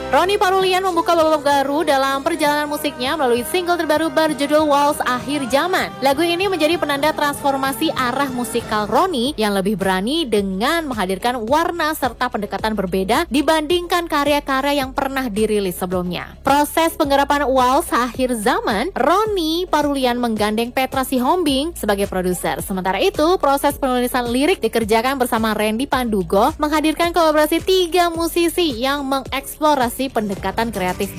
Ronny Parulian membuka babak baru dalam perjalanan musiknya melalui single terbaru berjudul Waltz Akhir Zaman. Lagu ini menjadi penanda transformasi arah musikal Ronny yang lebih berani dengan menghadirkan warna serta pendekatan berbeda dibandingkan karya-karya yang pernah dirilis sebelumnya. Proses penggarapan Waltz Akhir Zaman, Ronny Parulian menggandeng Petra Sihombing sebagai produser. Sementara itu, proses penulisan lirik dikerjakan bersama Randy Pandugo, menghadirkan kolaborasi 3 musisi yang mengeksplorasi pendekatan kreatif